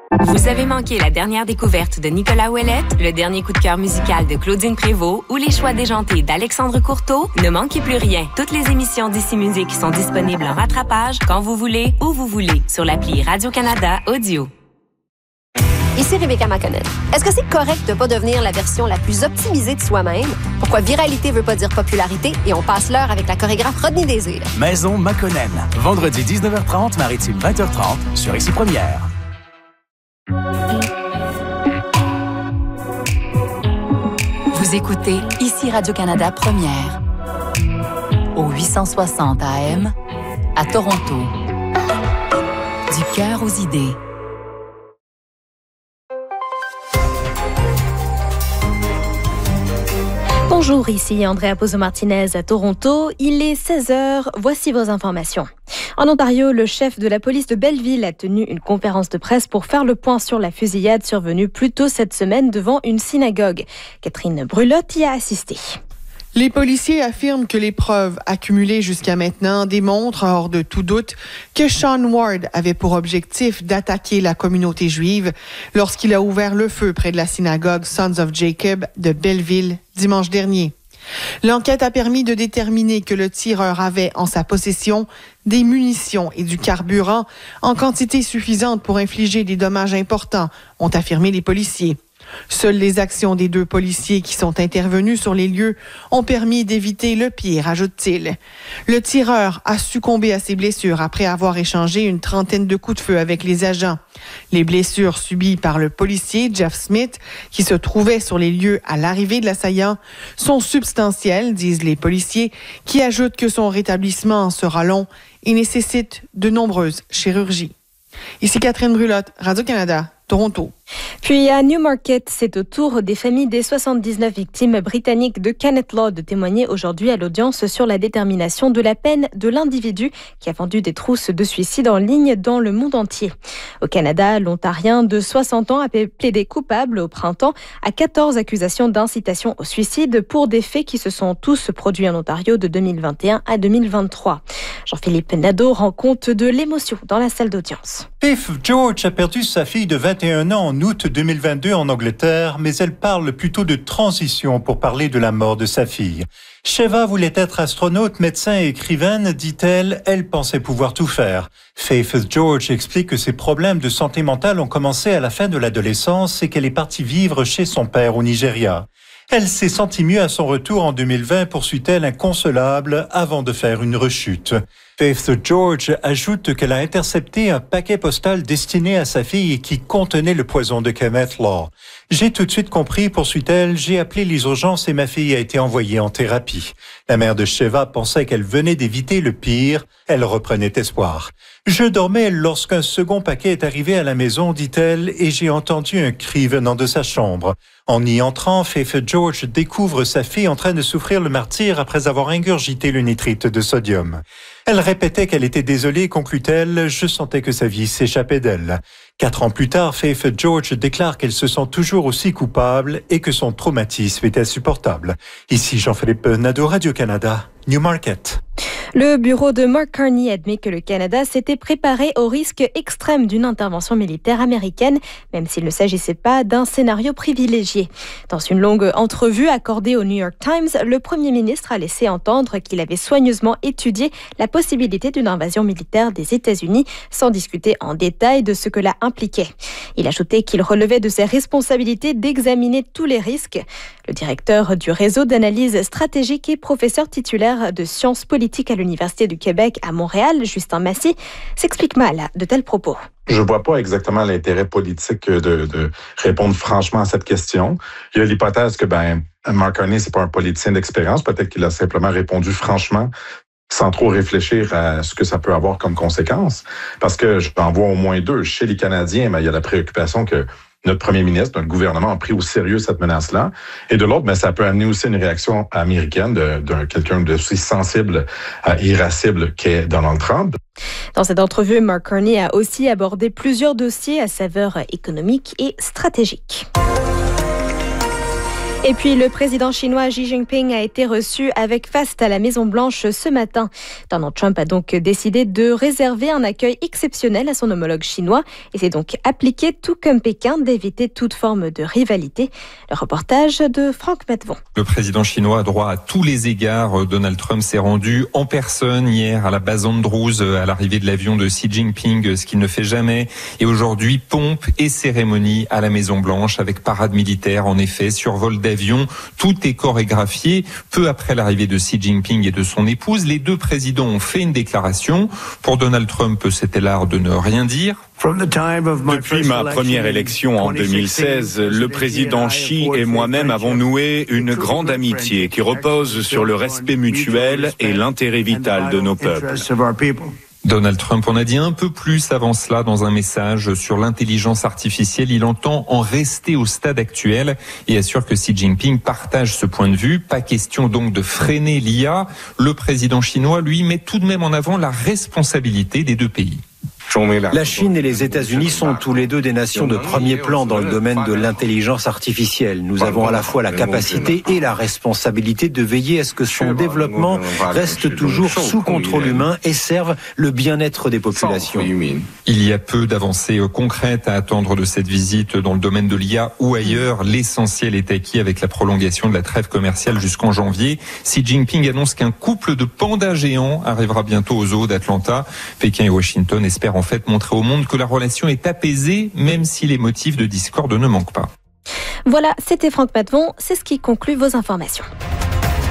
Vous avez manqué la dernière découverte de Nicolas Ouellette, le dernier coup de cœur musical de Claudine Prévost ou les choix déjantés d'Alexandre Courteau? Ne manquez plus rien. Toutes les émissions d'Ici Musique sont disponibles en rattrapage quand vous voulez, où vous voulez, sur l'appli Radio-Canada Audio. Ici Rebecca McConnell. Est-ce que c'est correct de ne pas devenir la version la plus optimisée de soi-même? Pourquoi viralité veut pas dire popularité? Et on passe l'heure avec la chorégraphe Rodney Désir. Maison McConnell. Vendredi 19h30, Maritime 20h30 sur Ici Première. Vous écoutez Ici Radio-Canada Première. Au 860 AM, à Toronto. Du cœur aux idées. Bonjour, ici Andrea Pozzo-Martinez à Toronto. Il est 16h, voici vos informations. En Ontario, le chef de la police de Belleville a tenu une conférence de presse pour faire le point sur la fusillade survenue plus tôt cette semaine devant une synagogue. Catherine Brulotte y a assisté. Les policiers affirment que les preuves accumulées jusqu'à maintenant démontrent, hors de tout doute, que Sean Ward avait pour objectif d'attaquer la communauté juive lorsqu'il a ouvert le feu près de la synagogue Sons of Jacob de Belleville dimanche dernier. L'enquête a permis de déterminer que le tireur avait en sa possession des munitions et du carburant en quantité suffisante pour infliger des dommages importants, ont affirmé les policiers. Seules les actions des 2 policiers qui sont intervenus sur les lieux ont permis d'éviter le pire, ajoute-t-il. Le tireur a succombé à ses blessures après avoir échangé une trentaine de coups de feu avec les agents. Les blessures subies par le policier Jeff Smith, qui se trouvait sur les lieux à l'arrivée de l'assaillant, sont substantielles, disent les policiers, qui ajoutent que son rétablissement sera long et nécessite de nombreuses chirurgies. Ici Catherine Brulotte, Radio-Canada, Toronto. Puis à Newmarket, c'est au tour des familles des 79 victimes britanniques de Kenneth Law de témoigner aujourd'hui à l'audience sur la détermination de la peine de l'individu qui a vendu des trousses de suicide en ligne dans le monde entier. Au Canada, l'Ontarien de 60 ans a plaidé coupable au printemps à 14 accusations d'incitation au suicide pour des faits qui se sont tous produits en Ontario de 2021 à 2023. Jean-Philippe Nadeau rend compte de l'émotion dans la salle d'audience. Faith George a perdu sa fille de 21 ans en août 2022 en Angleterre, mais elle parle plutôt de transition pour parler de la mort de sa fille. Sheva voulait être astronaute, médecin et écrivaine, dit-elle. Elle pensait pouvoir tout faire. Faith George explique que ses problèmes de santé mentale ont commencé à la fin de l'adolescence et qu'elle est partie vivre chez son père au Nigeria. Elle s'est sentie mieux à son retour en 2020, poursuit-elle inconsolable, avant de faire une rechute. Faith George ajoute qu'elle a intercepté un paquet postal destiné à sa fille et qui contenait le poison de Kenneth Law. J'ai tout de suite compris, poursuit-elle, j'ai appelé les urgences et ma fille a été envoyée en thérapie. La mère de Sheva pensait qu'elle venait d'éviter le pire. Elle reprenait espoir. Je dormais lorsqu'un second paquet est arrivé à la maison, dit-elle, et j'ai entendu un cri venant de sa chambre. En y entrant, Faith George découvre sa fille en train de souffrir le martyre après avoir ingurgité le nitrite de sodium. Elle répétait qu'elle était désolée, conclut-elle, je sentais que sa vie s'échappait d'elle. 4 ans plus tard, Faith George déclare qu'elle se sent toujours aussi coupable et que son traumatisme est insupportable. Ici Jean-Philippe Nadeau, Radio-Canada, Newmarket. Le bureau de Mark Carney admet que le Canada s'était préparé au risque extrême d'une intervention militaire américaine, même s'il ne s'agissait pas d'un scénario privilégié. Dans une longue entrevue accordée au New York Times, le Premier ministre a laissé entendre qu'il avait soigneusement étudié la possibilité d'une invasion militaire des États-Unis, sans discuter en détail de ce que cela impliquait. Il ajoutait qu'il relevait de ses responsabilités d'examiner tous les risques. Le directeur du réseau d'analyse stratégique et professeur titulaire de sciences politiques à l'Université du Québec à Montréal, Justin Massy, s'explique mal de tels propos. Je vois pas exactement l'intérêt politique de répondre franchement à cette question. Il y a l'hypothèse que, Mark Carney, c'est pas un politicien d'expérience. Peut-être qu'il a simplement répondu franchement sans trop réfléchir à ce que ça peut avoir comme conséquence. Parce que j'en vois au moins 2. Chez les Canadiens, il y a la préoccupation que notre premier ministre, notre gouvernement a pris au sérieux cette menace-là. Et de l'autre, ça peut amener aussi une réaction américaine de quelqu'un d'aussi sensible et irascible qu'est Donald Trump. Dans cette entrevue, Mark Carney a aussi abordé plusieurs dossiers à saveur économique et stratégique. Et puis, le président chinois Xi Jinping a été reçu avec faste à la Maison-Blanche ce matin. Donald Trump a donc décidé de réserver un accueil exceptionnel à son homologue chinois et s'est donc appliqué, tout comme Pékin, d'éviter toute forme de rivalité. Le reportage de Franck Matvon. Le président chinois a droit à tous les égards. Donald Trump s'est rendu en personne hier à la base Andrews à l'arrivée de l'avion de Xi Jinping, ce qu'il ne fait jamais. Et aujourd'hui, pompe et cérémonie à la Maison-Blanche avec parade militaire, en effet, survol d'avion. Tout est chorégraphié. Peu après l'arrivée de Xi Jinping et de son épouse, les deux présidents ont fait une déclaration. Pour Donald Trump, c'était l'art de ne rien dire. Depuis ma première élection en 2016, le président Xi et moi-même avons noué une grande amitié qui repose sur le respect mutuel et l'intérêt vital de nos peuples. Donald Trump en a dit un peu plus avant cela dans un message sur l'intelligence artificielle. Il entend en rester au stade actuel et assure que Xi Jinping partage ce point de vue. Pas question donc de freiner l'IA. Le président chinois, lui, met tout de même en avant la responsabilité des deux pays. La Chine et les États-Unis sont tous les deux des nations de premier plan dans le domaine de l'intelligence artificielle. Nous avons à la fois la capacité et la responsabilité de veiller à ce que son développement reste toujours sous contrôle humain et serve le bien-être des populations. Il y a peu d'avancées concrètes à attendre de cette visite dans le domaine de l'IA ou ailleurs. L'essentiel est acquis avec la prolongation de la trêve commerciale jusqu'en janvier. Xi Jinping annonce qu'un couple de pandas géants arrivera bientôt aux eaux d'Atlanta. Pékin et Washington espèrent en fait montrer au monde que la relation est apaisée, même si les motifs de discorde ne manquent pas. Voilà, c'était Franck Matvon, c'est ce qui conclut vos informations.